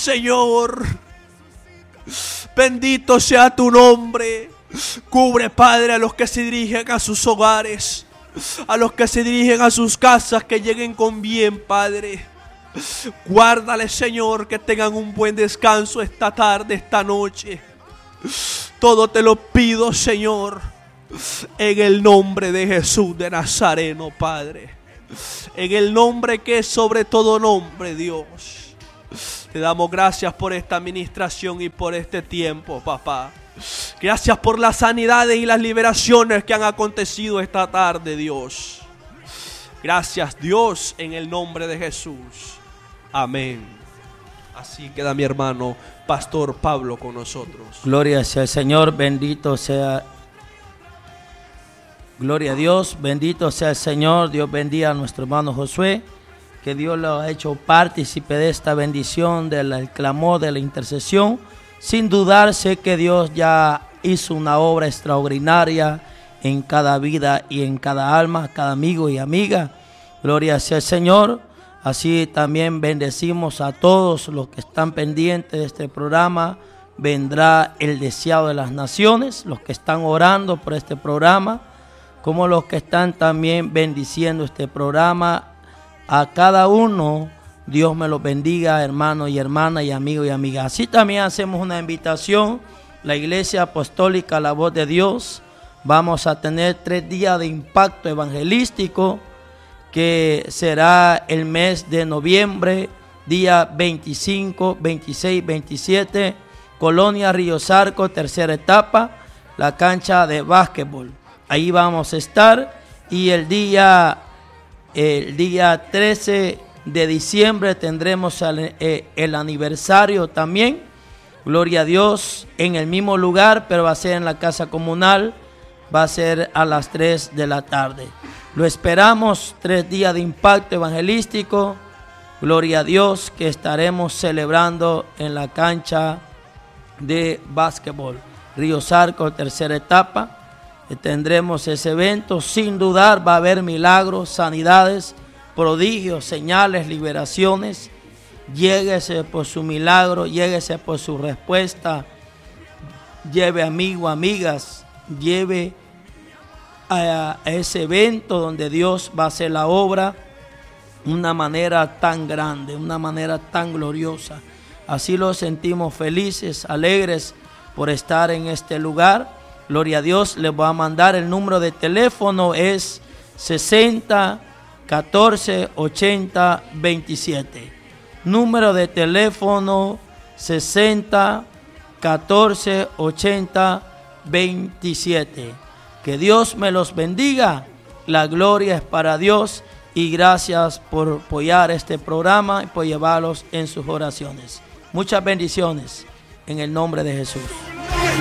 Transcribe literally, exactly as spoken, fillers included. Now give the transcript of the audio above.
Señor. Bendito sea tu nombre. Cubre, Padre, a los que se dirigen a sus hogares, a los que se dirigen a sus casas, que lleguen con bien, Padre. Guárdale, Señor, que tengan un buen descanso esta tarde, esta noche. Todo te lo pido, Señor, en el nombre de Jesús de Nazareno, Padre. En el nombre que es sobre todo nombre, Dios. Te damos gracias por esta administración y por este tiempo, papá. Gracias por las sanidades y las liberaciones que han acontecido esta tarde, Dios. Gracias, Dios, en el nombre de Jesús. Amén. Así queda mi hermano Pastor Pablo con nosotros. Gloria sea el Señor, bendito sea. Gloria a Dios, bendito sea el Señor. Dios bendiga a nuestro hermano Josué, que Dios lo ha hecho partícipe de esta bendición, del clamor, de la intercesión. Sin dudar, sé que Dios ya hizo una obra extraordinaria en cada vida y en cada alma, cada amigo y amiga. Gloria sea el Señor. Así también bendecimos a todos los que están pendientes de este programa. Vendrá el deseado de las naciones, los que están orando por este programa, como los que están también bendiciendo este programa. A cada uno, Dios me los bendiga, hermanos y hermanas y amigos y amigas. Así también hacemos una invitación. La Iglesia Apostólica La Voz de Dios, vamos a tener tres días de impacto evangelístico, que será el mes de noviembre, día veinticinco, veintiséis, veintisiete, Colonia Río Zarco, tercera etapa, la cancha de básquetbol. Ahí vamos a estar. Y el día, el día trece de diciembre tendremos el, el aniversario también. Gloria a Dios, en el mismo lugar, pero va a ser en la casa comunal. Va a ser a las tres de la tarde. Lo esperamos, tres días de impacto evangelístico. Gloria a Dios, que estaremos celebrando en la cancha de básquetbol Río Zarco, tercera etapa. Tendremos ese evento. Sin dudar va a haber milagros, sanidades, prodigios, señales, liberaciones. Lléguese por su milagro, lléguese por su respuesta. Lleve amigos, amigas, lleve a ese evento donde Dios va a hacer la obra de una manera tan grande, una manera tan gloriosa. Así lo sentimos felices, alegres por estar en este lugar. Gloria a Dios. Les voy a mandar el número de teléfono, es sesenta, catorce, ochenta, veintisiete. Número de teléfono sesenta, catorce, ochenta, veintisiete. Que Dios me los bendiga. La gloria es para Dios. Y gracias por apoyar este programa y por llevarlos en sus oraciones. Muchas bendiciones en el nombre de Jesús.